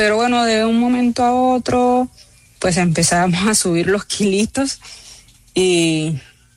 Pero bueno, de un momento a otro, pues empezamos a subir los kilitos y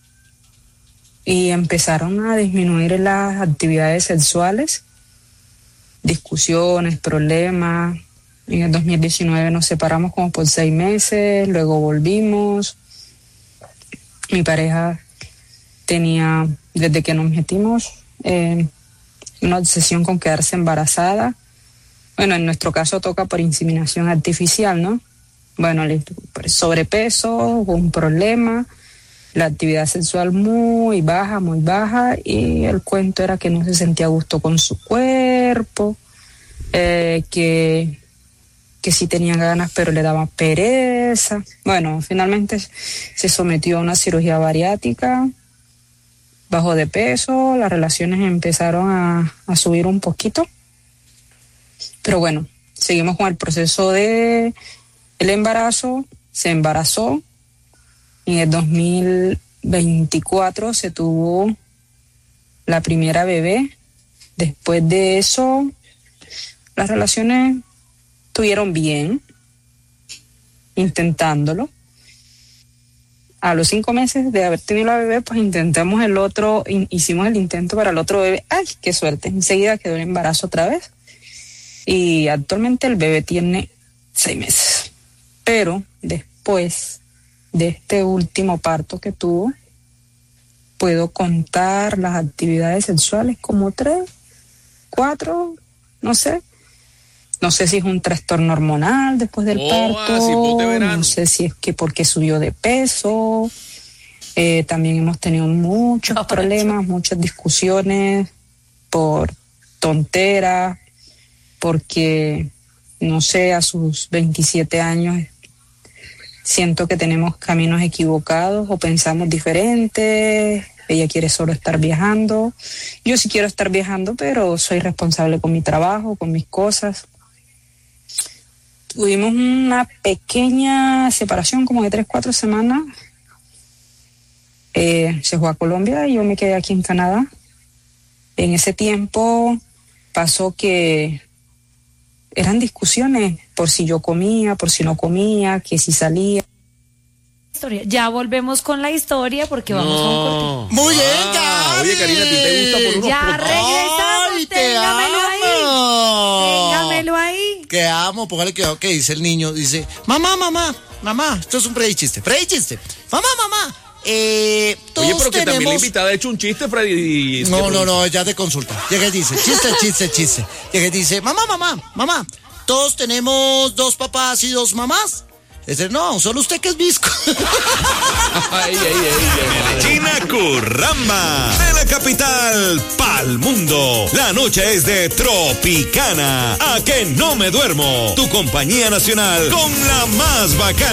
empezaron a disminuir las actividades sexuales, discusiones, problemas. En el 2019 nos separamos como por 6 meses, luego volvimos. Mi pareja tenía, desde que nos metimos, una obsesión con quedarse embarazada. Bueno, en nuestro caso toca por inseminación artificial, ¿no? Bueno, sobrepeso, un problema, la actividad sexual muy baja, y el cuento era que no se sentía a gusto con su cuerpo, que sí tenía ganas pero le daba pereza. Bueno, finalmente se sometió a una cirugía bariátrica, bajó de peso, las relaciones empezaron a subir un poquito, pero bueno, seguimos con el proceso de el embarazo. Se embarazó y en el 2024 se tuvo la primera bebé. Después de eso, las relaciones estuvieron bien, intentándolo. A los 5 meses de haber tenido la bebé, pues hicimos el intento para el otro bebé. ¡Ay, qué suerte! Enseguida quedó el embarazo otra vez. Y actualmente el bebé tiene 6 meses. Pero después de este último parto que tuvo, puedo contar las actividades sexuales como 3, 4, no sé. No sé si es un trastorno hormonal después del parto, no sé si es que porque subió de peso. También hemos tenido muchos problemas, muchas discusiones por tonteras, porque, no sé, a sus 27 años siento que tenemos caminos equivocados o pensamos diferentes. Ella quiere solo estar viajando. Yo sí quiero estar viajando, pero soy responsable con mi trabajo, con mis cosas. Tuvimos una pequeña separación como de 3-4 semanas. Se fue a Colombia y yo me quedé aquí en Canadá. En ese tiempo pasó que eran discusiones por si yo comía, por si no comía, que si salía. Ya volvemos con la historia porque vamos a un corte. Muy bien, Gaby. Oye, Karina, ¿a ti te gusta por unos Ya regresamos. Ay, te Téngamelo amo. ahí. Téngamelo ahí. Que amo, póngale cuidado que dice el niño, dice, mamá, esto es un predichiste. Mamá, Oye, todos pero que también la tenemos... invitada ha hecho un chiste, Freddy. No, ya te consulta. Llega y dice, chiste. Llega y dice, mamá, todos tenemos 2 papás y 2 mamás. Dice, no, solo usted que es visco. China Curramba, de la capital pa'l mundo. La noche es de Tropicana. A que no me duermo. Tu compañía nacional con la más bacana.